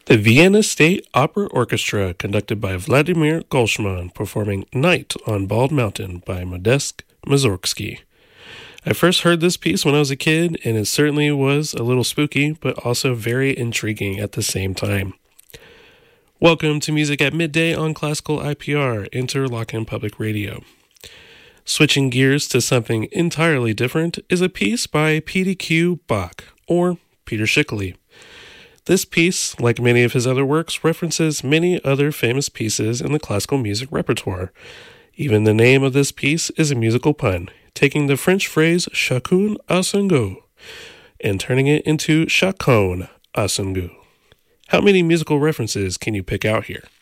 The Vienna State Opera Orchestra, conducted by Vladimir Golshman, performing Night on Bald Mountain by Modest Mussorgsky. I first heard this piece when I was a kid, and it certainly was a little spooky, but also very intriguing at the same time. Welcome to Music at Midday on Classical IPR, Interlochen Public Radio. Switching gears to something entirely different is a piece by P.D.Q. Bach, or Peter Schickele. This piece, like many of his other works, references many other famous pieces in the classical music repertoire. Even the name of this piece is a musical pun, taking the French phrase chacun à son goût and turning it into chacun à son goût. How many musical references can you pick out here?